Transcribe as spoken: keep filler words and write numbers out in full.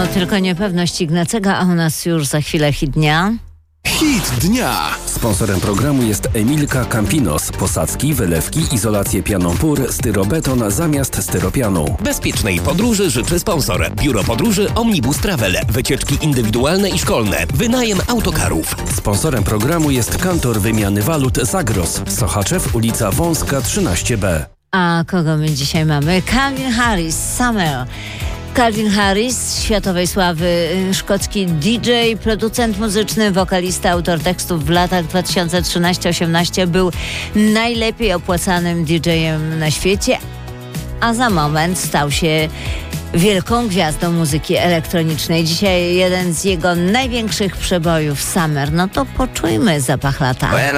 tylko niepewność Ignacego, a u nas już za chwilę hit dnia. Hit dnia! Sponsorem programu jest Emilka Campinos. Posadzki, wylewki, izolację pianą pór, styrobeton zamiast styropianu. Bezpiecznej podróży życzy sponsor. Biuro Podróży Omnibus Travel. Wycieczki indywidualne i szkolne. Wynajem autokarów. Sponsorem programu jest Kantor Wymiany Walut Zagros. Sochaczew, ulica Wąska trzynaście B. A kogo my dzisiaj mamy? Calvin Harris, Summer. Calvin Harris, światowej sławy szkocki D J, producent muzyczny, wokalista, autor tekstów w latach dwa tysiące trzynaście osiemnaście był najlepiej opłacanym D J-em na świecie, a za moment stał się wielką gwiazdą muzyki elektronicznej. Dzisiaj jeden z jego największych przebojów, Summer. No to poczujmy zapach lata.